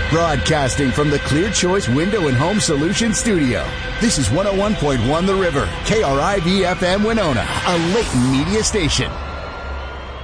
Broadcasting from the Clear Choice Window and Home Solutions studio. This is 101.1 The River, KRIV-FM Winona, a Layton media station.